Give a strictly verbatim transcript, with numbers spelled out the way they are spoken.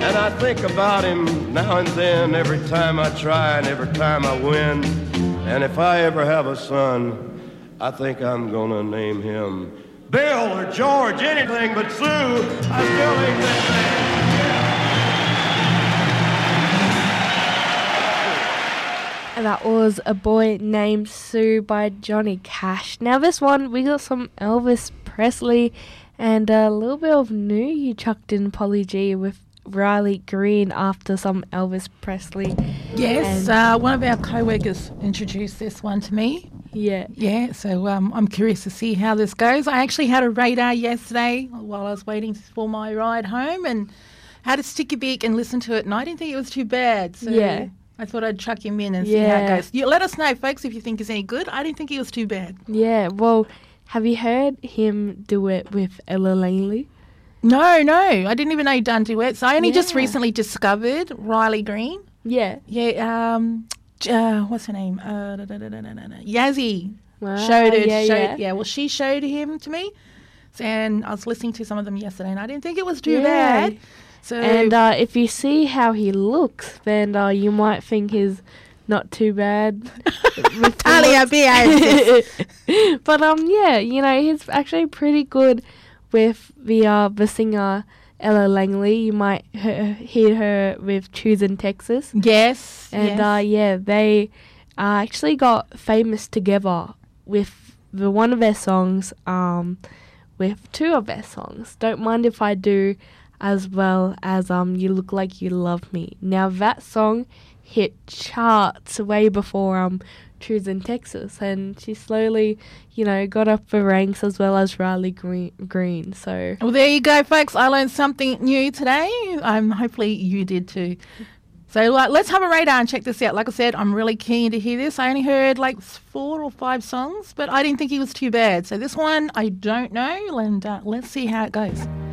And I think about him now and then, every time I try and every time I win. And if I ever have a son, I think I'm gonna name him Bill or George, anything but Sue. I still ain't that man. And that was A Boy Named Sue by Johnny Cash. Now this one, we got some Elvis Presley and a little bit of new you chucked in, Polly G, with Riley Green after some Elvis Presley. Yes, uh, one of our co-workers introduced this one to me. Yeah. Yeah, so um, I'm curious to see how this goes. I actually had a radar yesterday while I was waiting for my ride home and had a sticky beak and listened to it, and I didn't think it was too bad. So yeah. I thought I'd chuck him in and yeah. see how it goes. You, let us know, folks, if you think it's any good. I didn't think he was too bad. Yeah, well, have you heard him do it with Ella Langley? No, no. I didn't even know he'd done duets. I only yeah. just recently discovered Riley Green. Yeah. Yeah, um, uh, what's her name? Uh, da, da, da, da, da, da. Yazzie wow, showed it. yeah, showed, yeah. yeah, well, she showed him to me. And I was listening to some of them yesterday, and I didn't think it was too yeah. bad. So, and uh, if you see how he looks, then uh, you might think he's not too bad. Talia Biaz. But um, yeah, you know, he's actually pretty good with the uh, the singer Ella Langley. You might he- hear her with Choosing Texas. Yes. And yes. uh, yeah, they uh, actually got famous together with the one of their songs, um, with two of their songs. Don't Mind If I Do, as well as um, You Look Like You Love Me. Now that song hit charts way before um Choosing Texas, and she slowly, you know, got up the ranks as well as Riley Green. Green so well, there you go, folks. I learned something new today. Um, hopefully you did too. So like, let's have a radar and check this out. Like I said, I'm really keen to hear this. I only heard like four or five songs, but I didn't think he was too bad. So this one, I don't know, and uh, let's see how it goes.